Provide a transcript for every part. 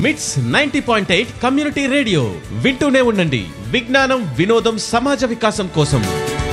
మిట్స్ 90.8 community radio వింటూనే ఉండండి. విజ్ఞానం, వినోదం, సమాజ వికాసం కోసం.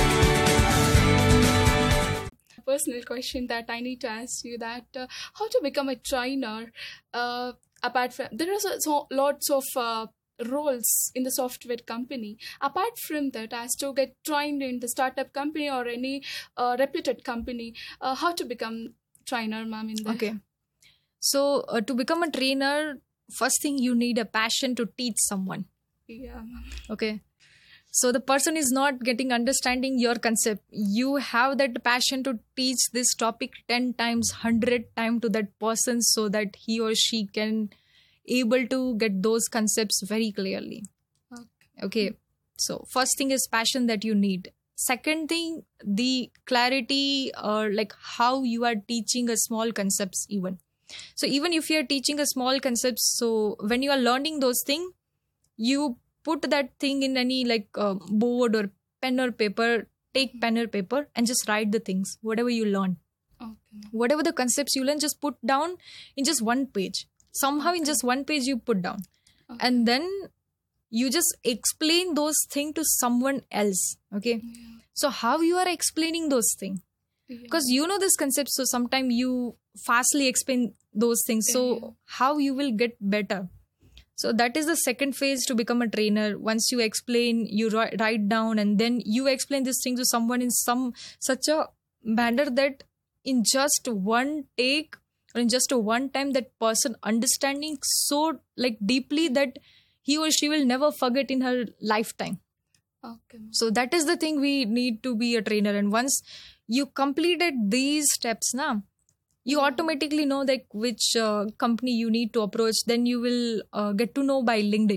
Personal question that I need to ask you that how to become a trainer. Apart from there are lots of roles in the software company. Apart from that, as to get trained in the startup company or any reputed company, how to become trainer, ma'am, in that? Okay. So to become a trainer, first thing you need a passion to teach someone. Yeah, ma'am. Okay. So the person is not getting understanding your concept. You have that passion to teach this topic 10 times, 100 times to that person so that he or she can able to get those concepts very clearly. Okay. So first thing is passion that you need. Second thing, the clarity or like how you are teaching a small concepts even. So even if you are teaching a small concepts, so when you are learning those things, you put that thing in any like board or pen or paper, take pen or paper and just write the things, whatever you learn. Okay. Whatever the concepts you learn, just put down in just one page. Somehow in just one page you put down. Okay. And then you just explain those things to someone else. Okay. Yeah. So how you are explaining those things? Yeah. Because you know this concept, so sometimes you fastly explain those things. So how you will get better? So that is the second phase to become a trainer. Once you explain, you write down, and then you explain this thing to someone in such a manner that in just one take or in just a one time, that person understanding so like deeply that he or she will never forget in her lifetime. Okay. So that is the thing we need to be a trainer. And once you completed these steps now, you automatically know like which company you need to approach. Then you will get to know by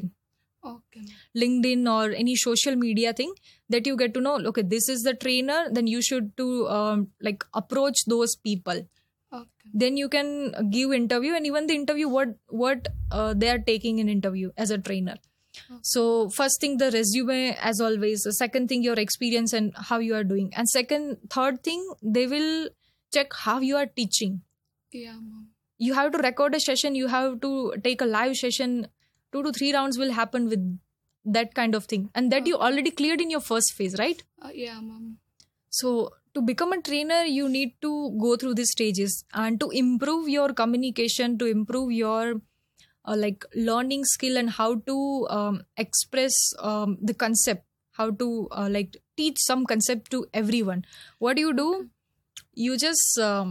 LinkedIn or any social media thing, that you get to know, okay, this is the trainer, then you should to like approach those people. Okay. Then you can give interview, and even the interview what they are taking in interview as a trainer. Okay. So first thing, the resume as always. The second thing, your experience and how you are doing. And third thing, they will check how you are teaching. Yeah, ma'am. You have to record a session. You have to take a live session. 2 to 3 rounds will happen with that kind of thing. And that you already cleared in your first phase, right? Yeah, ma'am. So to become a trainer, you need to go through these stages. And to improve your communication, to improve your like learning skill and how to express the concept, how to like teach some concept to everyone. What do? You just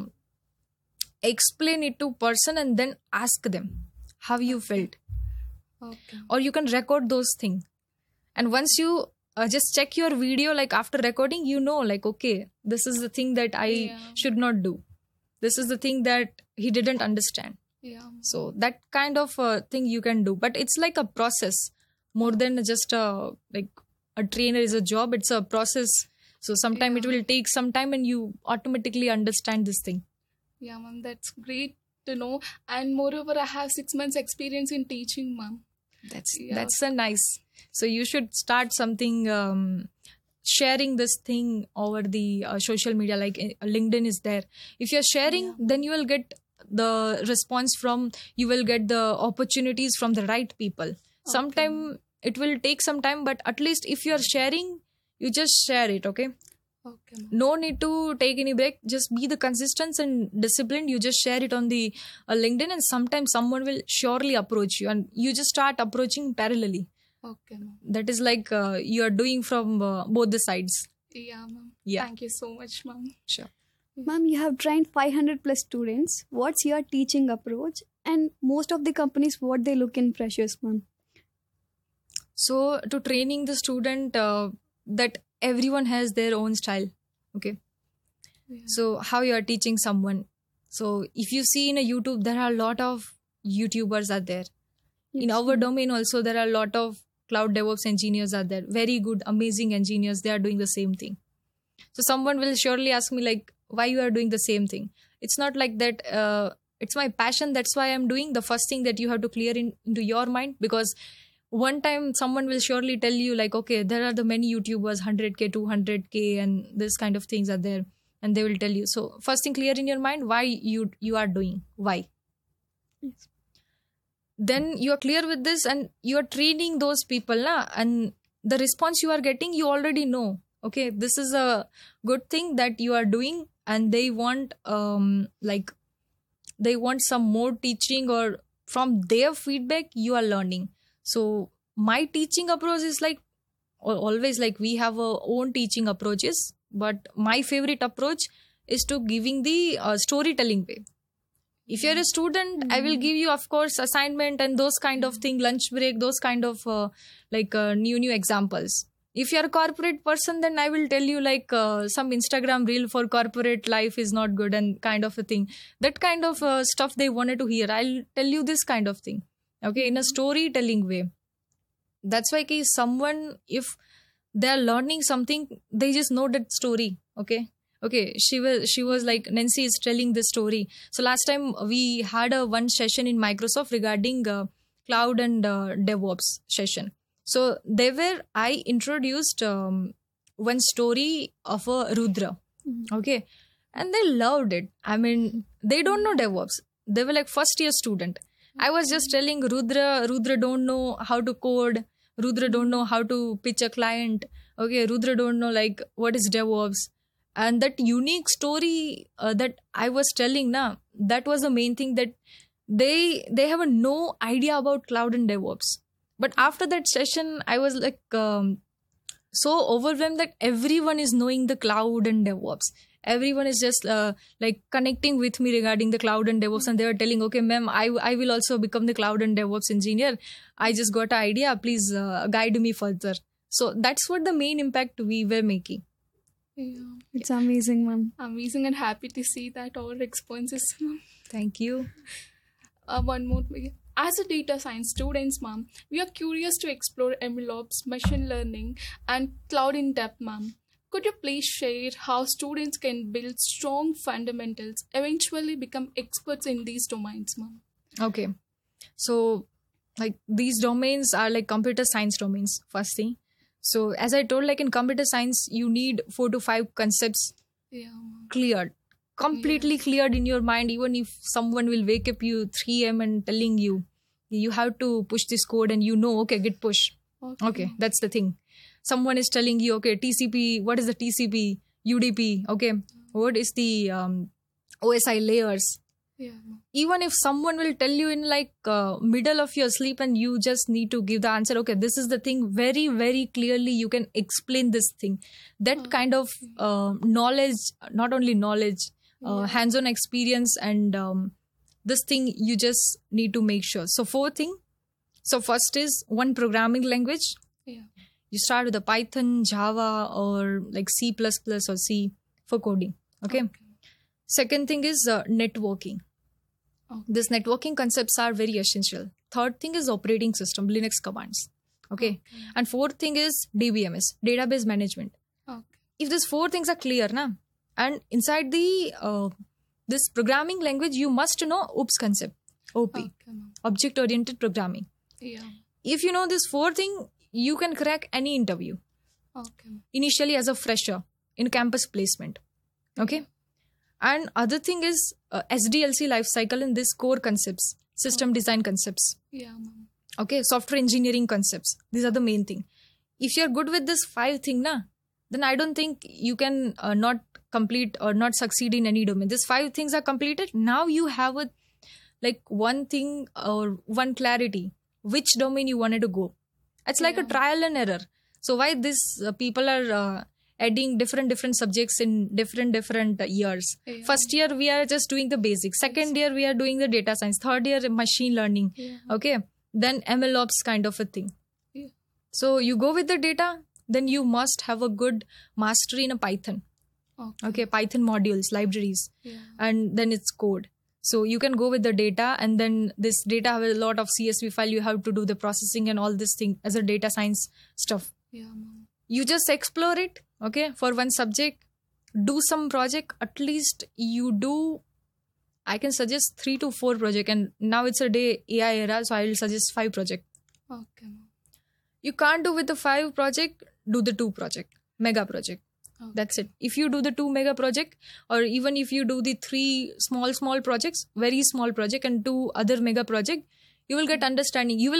explain it to person and then ask them how you felt. Okay. Or you can record those things. And once you just check your video, like after recording, you know like, okay, this is the thing that I should not do. This is the thing that he didn't understand. Yeah. So that kind of thing you can do. But it's like a process more than just like a trainer is a job. It's a process. So sometime it will take some time and you automatically understand this thing. Yeah, ma'am. That's great to know. And moreover, I have 6 months experience in teaching, ma'am. That's a nice. So you should start something, sharing this thing over the social media, like LinkedIn is there. If you're sharing, then you will get the response you will get the opportunities from the right people. Okay. Sometime it will take some time, but at least if you're sharing, you just share it, okay? Okay, ma'am. No need to take any break. Just be the consistent and disciplined. You just share it on the LinkedIn, and sometimes someone will surely approach you, and you just start approaching parallelly. Okay, ma'am. That is like you are doing from both the sides. Yeah, ma'am. Yeah. Thank you so much, ma'am. Sure. Ma'am, you have trained 500 plus students. What's your teaching approach? And most of the companies, what they look in freshers, ma'am? So to training the student, that everyone has their own style. Okay. Yeah. So how you are teaching someone. So if you see in a YouTube, there are a lot of YouTubers are there. Yes, In our ma'am. domain also, there are a lot of cloud DevOps engineers are there. Very good, amazing engineers. They are doing the same thing. So someone will surely ask me like, why you are doing the same thing? It's not like that. It's my passion. That's why I'm doing. The first thing that you have to clear into your mind, because one time someone will surely tell you like, okay, there are the many YouTubers, 100K, 200K, and this kind of things are there. And they will tell you. So first thing, clear in your mind why you are doing. Why? Yes. then you are clear with this and you are training those people na, and the response you are getting, you already know, okay, this is a good thing that you are doing, and they want they want some more teaching, or from their feedback you are learning. So my teaching approach is like always, like we have our own teaching approaches, but my favorite approach is to giving the storytelling way. If you're a student, I will give you, of course, assignment and those kind of thing, lunch break, those kind of new examples. If you're a corporate person, then I will tell you like some Instagram reel for corporate life is not good and kind of a thing. That kind of stuff they wanted to hear. I'll tell you this kind of thing. Okay, in a storytelling way. That's why someone, if they're learning something, they just know that story. Okay, she was like, Nancy is telling the story. So last time we had one session in Microsoft regarding cloud and DevOps session. So I introduced one story of a Rudra. Okay, and they loved it. I mean, they don't know DevOps. They were like first year student. I was just telling Rudra don't know how to code. Rudra don't know how to pitch a client. Okay, Rudra don't know like what is DevOps. And that unique story that I was telling now, that was the main thing, that they have no idea about cloud and DevOps. But after that session, I was like so overwhelmed that everyone is knowing the cloud and DevOps. Everyone is just like connecting with me regarding the cloud and DevOps, and they were telling, okay, ma'am, I will also become the cloud and DevOps engineer. I just got an idea. Please guide me further. So that's what the main impact we were making. Yeah. It's amazing, ma'am. Amazing, and happy to see that all responses, ma'am. Thank you. One more. As a data science students, ma'am, we are curious to explore MLOps, machine learning, and cloud in depth, ma'am. Could you please share how students can build strong fundamentals, eventually become experts in these domains, ma'am? Okay. So, like these domains are like computer science domains, first thing. So, as I told, like in computer science, you need 4 to 5 concepts cleared, completely cleared in your mind. Even if someone will wake up you 3 a.m. and telling you, you have to push this code, and you know, okay, git push. Okay, that's the thing. Someone is telling you, okay, TCP, what is the TCP, UDP, okay, what is the OSI layers. Yeah. Even if someone will tell you in like middle of your sleep, and you just need to give the answer, okay, this is the thing, very, very clearly you can explain this thing. That kind of knowledge, not only knowledge, hands-on experience, and this thing you just need to make sure. So 4 things. So first is one programming language. Yeah. You start with the Python, Java, or like C++ or C for coding. Okay. Second thing is networking. These networking concepts are very essential. Third thing is operating system, Linux commands. Okay. And fourth thing is DBMS, database management. If these 4 things are clear, and inside the this programming language, you must know OOPS concept, OP, object-oriented programming. Yeah. If you know this 4 thing, you can crack any interview. Initially as a fresher in campus placement. Okay. And other thing is SDLC lifecycle in this core concepts, system design concepts. Yeah, ma'am. Okay, software engineering concepts. These are the main thing. If you're good with this 5 thing, then I don't think you can not complete or not succeed in any domain. These 5 things are completed. Now you have a like one thing or one clarity, which domain you wanted to go. It's like a trial and error. So why these people are adding different subjects in different years. Yeah. First year we are just doing the basics. Second year we are doing the data science. Third year machine learning. Yeah. Okay. Then MLOps kind of a thing. Yeah. So you go with the data, then you must have a good mastery in a Python. Okay, Python modules, libraries. Yeah. And then it's code. So you can go with the data, and then this data have a lot of CSV file. You have to do the processing and all this thing as a data science stuff. Yeah. You just explore it. Okay, for one subject, do some project. At least you do, I can suggest 3 to 4 project. And now it's a day AI era, so I will suggest 5 project. Okay. You can't do with the 5 project, do the 2 project, mega project. Okay. That's it. If you do the 2 mega project, or even if you do the 3 small projects, very small project, and 2 other mega project, you will get understanding. You will